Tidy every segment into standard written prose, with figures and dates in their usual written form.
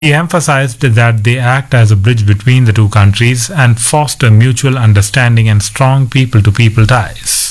He emphasized that they act as a bridge between the two countries and foster mutual understanding and strong people-to-people ties.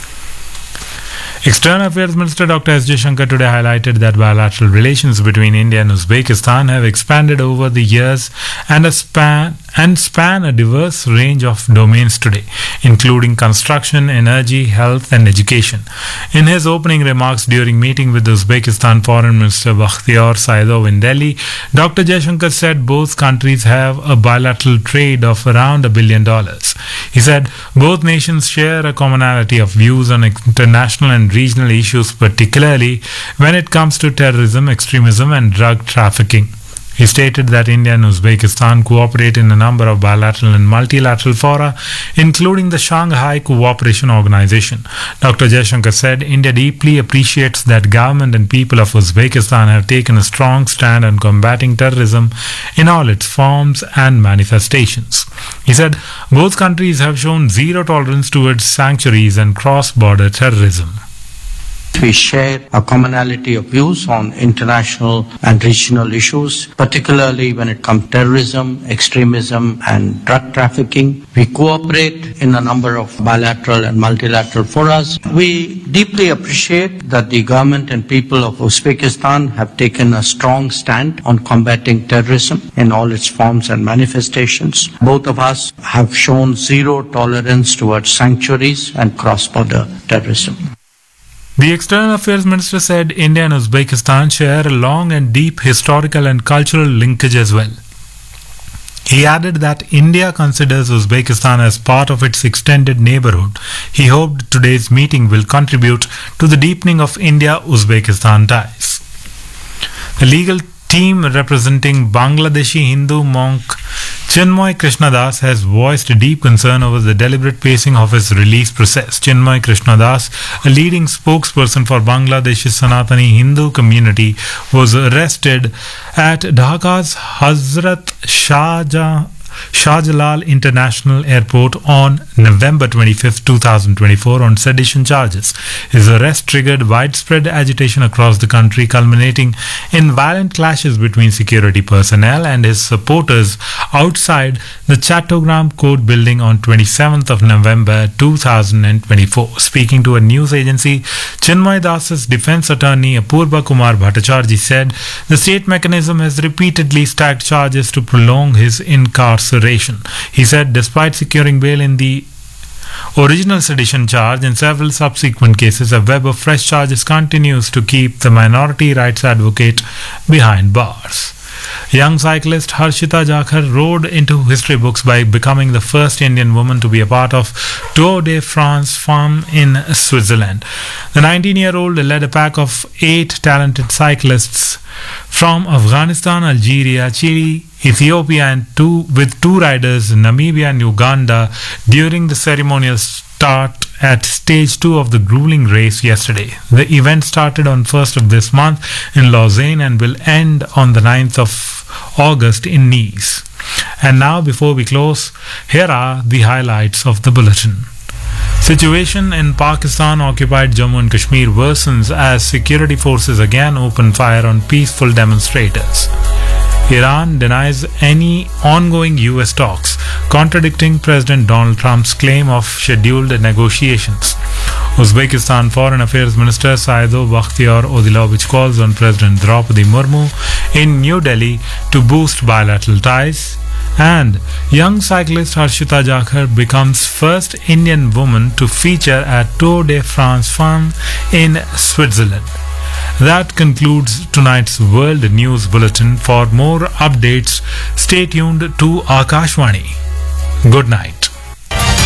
External Affairs Minister Dr. S. Jaishankar today highlighted that bilateral relations between India and Uzbekistan have expanded over the years and span a diverse range of domains today, including construction, energy, health and education. In his opening remarks during meeting with the Uzbekistan Foreign Minister Bakhtiyor Saidov in Delhi, Dr. Jaishankar said both countries have a bilateral trade of around $1 billion. He said both nations share a commonality of views on international and regional issues, particularly when it comes to terrorism, extremism and drug trafficking. He stated that India and Uzbekistan cooperate in a number of bilateral and multilateral fora, including the Shanghai Cooperation Organization. Dr. Jaishankar said India deeply appreciates that government and people of Uzbekistan have taken a strong stand on combating terrorism in all its forms and manifestations. He said both countries have shown zero tolerance towards sanctuaries and cross-border terrorism. We share a commonality of views on international and regional issues, particularly when it comes to terrorism, extremism and drug trafficking. We cooperate in a number of bilateral and multilateral forums. We deeply appreciate that the government and people of Uzbekistan have taken a strong stand on combating terrorism in all its forms and manifestations. Both of us have shown zero tolerance towards sanctuaries and cross-border terrorism. The External Affairs Minister said India and Uzbekistan share a long and deep historical and cultural linkage as well. He added that India considers Uzbekistan as part of its extended neighborhood. He hoped today's meeting will contribute to the deepening of India-Uzbekistan ties. The legal team representing Bangladeshi Hindu monk Chinmoy Krishnadas has voiced deep concern over the deliberate pacing of his release process. Chinmoy Krishnadas, a leading spokesperson for Bangladesh's Sanatani Hindu community, was arrested at Dhaka's Hazrat Shahjalal International Airport on November 25, 2024 on sedition charges. His arrest triggered widespread agitation across the country, culminating in violent clashes between security personnel and his supporters outside the Chattogram Court building on 27th of November 2024. Speaking to a news agency, Chinmoy Das's defense attorney Apurva Kumar Bhattacharjee said the state mechanism has repeatedly stacked charges to prolong his incarceration. He said despite securing bail in the original sedition charge and several subsequent cases, a web of fresh charges continues to keep the minority rights advocate behind bars. Young cyclist Harshita Jakhar rode into history books by becoming the first Indian woman to be a part of Tour de France Femme in Switzerland. The 19-year-old led a pack of 8 talented cyclists from Afghanistan, Algeria, Chile, Ethiopia and with two riders, Namibia and Uganda, during the ceremonial start at stage 2 of the grueling race yesterday. The event started on 1st of this month in Lausanne and will end on the 9th of August in Nice. And now, before we close, here are the highlights of the bulletin. Situation in Pakistan-occupied Jammu and Kashmir worsens as security forces again open fire on peaceful demonstrators. Iran denies any ongoing US talks, contradicting President Donald Trump's claim of scheduled negotiations. Uzbekistan Foreign Affairs Minister Saidov Bakhtiyor Odilovich calls on President Draupadi Murmu in New Delhi to boost bilateral ties. And young cyclist Harshita Jakhar becomes first Indian woman to feature at Tour de France Femme in Switzerland. That concludes tonight's World News Bulletin. For more updates, stay tuned to Akashvani. Good night.